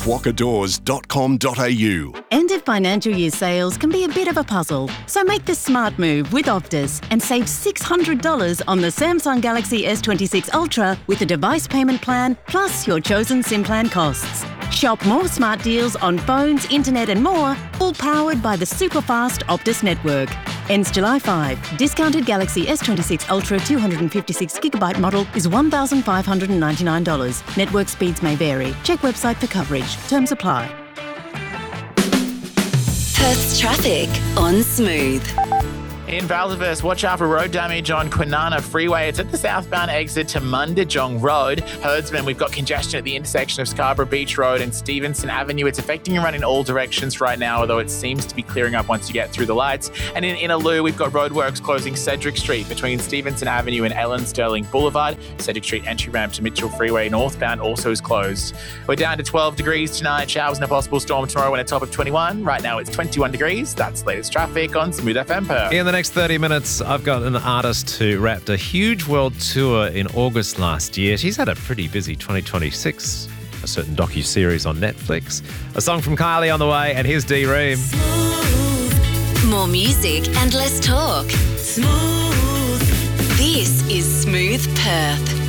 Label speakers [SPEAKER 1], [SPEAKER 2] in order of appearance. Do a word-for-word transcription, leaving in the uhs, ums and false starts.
[SPEAKER 1] quokka doors dot com dot a u.
[SPEAKER 2] End of financial year sales can be a bit of a puzzle, so make the smart move with Optus and save six hundred dollars on the Samsung Galaxy S twenty-six Ultra with a device payment plan plus your chosen SIM plan costs. Shop more smart deals on phones, internet and more, all powered by the super fast Optus network. Ends July fifth. Discounted Galaxy S twenty-six Ultra two hundred fifty-six gigabyte model is one thousand five hundred ninety-nine dollars. Network speeds may vary. Check website for coverage. Terms apply.
[SPEAKER 3] Perth's traffic on Smooth.
[SPEAKER 4] In Baldivis, watch out for road damage on Kwinana Freeway. It's at the southbound exit to Mundajong Road. Herdsman, we've got congestion at the intersection of Scarborough Beach Road and Stevenson Avenue. It's affecting your run in all directions right now, although it seems to be clearing up once you get through the lights. And in Innaloo, we've got roadworks closing Cedric Street between Stevenson Avenue and Ellen Sterling Boulevard. Cedric Street entry ramp to Mitchell Freeway northbound also is closed. We're down to twelve degrees tonight. Showers and a possible storm tomorrow and a top of twenty-one. Right now it's twenty-one degrees. That's the latest traffic on Smooth F M Perth.
[SPEAKER 5] In the next thirty minutes, I've got an artist who wrapped a huge world tour in August last year. She's had a pretty busy twenty twenty-six, a certain docu-series on Netflix. A song from Kylie on the way, and here's D-Ream.
[SPEAKER 3] More music and less talk. Smooth. This is Smooth Perth.